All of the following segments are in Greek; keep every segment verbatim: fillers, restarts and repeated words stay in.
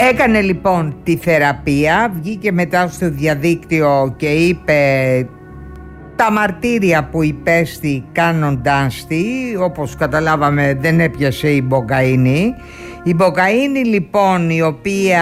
Έκανε λοιπόν τη θεραπεία, βγήκε μετά στο διαδίκτυο και είπε τα μαρτύρια που υπέστη κάνοντάς τη. Όπως καταλάβαμε, δεν έπιασε η μποκαΐνη. Η μποκαΐνη λοιπόν, η οποία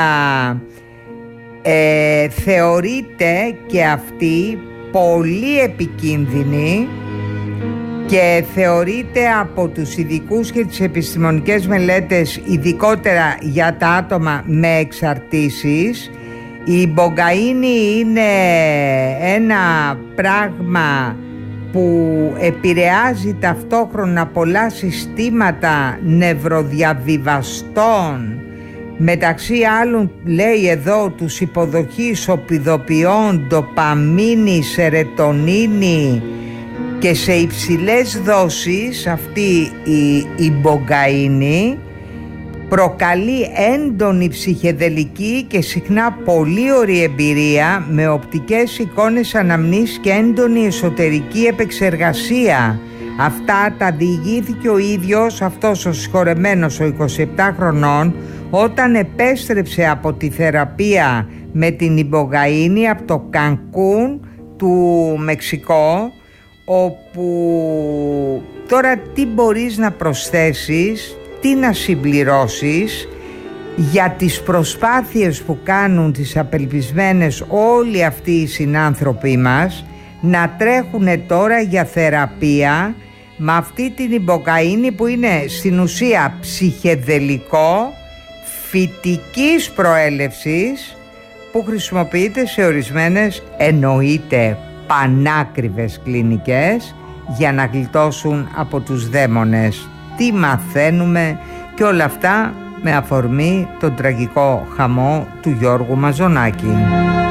ε, θεωρείται και αυτή πολύ επικίνδυνη και θεωρείται από τους ειδικούς και τις επιστημονικές μελέτες, ειδικότερα για τα άτομα με εξαρτήσεις. Η μποκαΐνη είναι ένα πράγμα που επηρεάζει ταυτόχρονα πολλά συστήματα νευροδιαβιβαστών, μεταξύ άλλων λέει εδώ τους υποδοχής οπιδοποιών, ντοπαμίνη, σερετονίνη, και σε υψηλές δόσεις αυτή η, η μποκαΐνη προκαλεί έντονη ψυχεδελική και συχνά πολύ ωραία εμπειρία με οπτικές εικόνες αναμνήσεις και έντονη εσωτερική επεξεργασία. Αυτά τα διηγήθηκε ο ίδιος αυτός ο συγχωρεμένος, ο είκοσι επτά χρονών, όταν επέστρεψε από τη θεραπεία με την μποκαΐνη από το Κανκούν του Μεξικό, όπου τώρα τι μπορείς να προσθέσεις, τι να συμπληρώσεις για τις προσπάθειες που κάνουν τις απελπισμένες όλοι αυτοί οι συνάνθρωποι μας να τρέχουν τώρα για θεραπεία με αυτή την μποκαΐνη που είναι στην ουσία ψυχεδελικό φυτικής προέλευσης, που χρησιμοποιείται σε ορισμένες εννοείται πανάκριβες κλινικές για να γλιτώσουν από τους δαίμονες. Τι μαθαίνουμε, και όλα αυτά με αφορμή τον τραγικό χαμό του Γιώργου Μαζονάκη.